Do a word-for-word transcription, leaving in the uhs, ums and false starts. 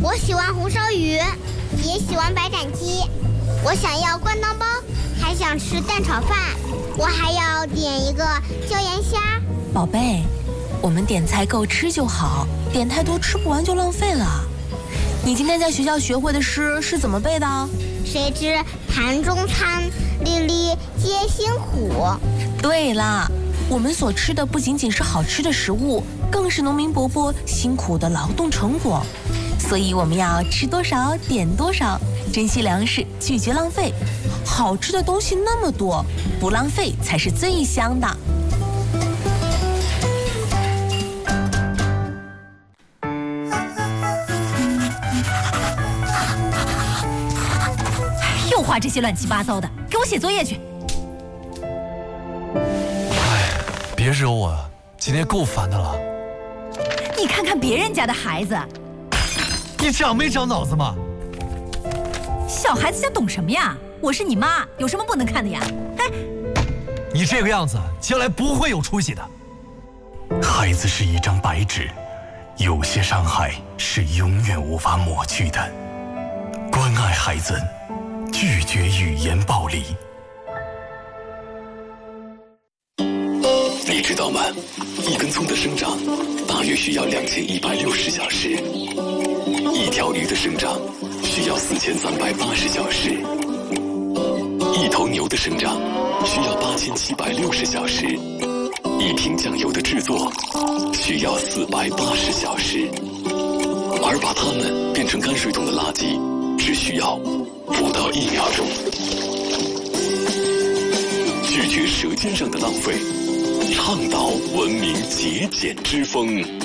我喜欢红烧鱼，也喜欢白斩鸡。我想要灌汤包，还想吃蛋炒饭。我还要点一个椒盐虾。 宝贝，我们点菜够吃就好，点太多吃不完就浪费了。你今天在学校学会的诗是怎么背的？ 谁知盘中餐，粒粒皆辛苦。 对啦，我们所吃的不仅仅是好吃的食物，更是农民伯伯辛苦的劳动成果。所以我们要吃多少点多少，珍惜粮食，拒绝浪费。好吃的东西那么多，不浪费才是最香的。 又画这些乱七八糟的，给我写作业去。 哎，别惹我啊，今天够烦的了。 你看看别人家的孩子， 你长没长脑子嘛？ 小孩子家懂什么呀？我是你妈，有什么不能看的呀？哎， 你这个样子，将来不会有出息的。 孩子是一张白纸，有些伤害是永远无法抹去的。关爱孩子，拒绝语言暴力。 你知道吗？一根葱的生长大约需要两千一百六十小时，一条鱼的生长需要四千三百八十小时，一头牛的生长需要八千七百六十小时，一瓶酱油的制作需要四百八十小时，而把它们变成泔水桶的垃圾只需要不到一秒钟。拒绝舌尖上的浪费，倡导文明节俭之风。